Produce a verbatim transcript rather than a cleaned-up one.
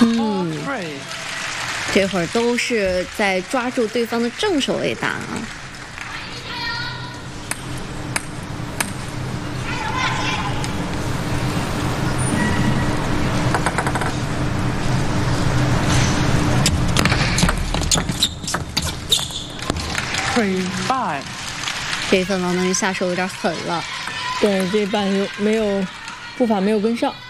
嗯，这会儿都是在抓住对方的正手位打啊。这份王能瑜下手有点狠了。 对，这半有没有步伐没有跟上。